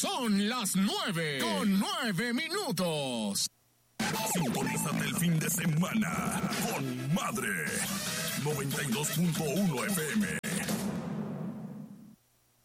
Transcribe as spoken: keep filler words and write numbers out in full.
Son las nueve con nueve minutos. Sintonízate el fin de semana con Madre noventa y dos punto uno F M.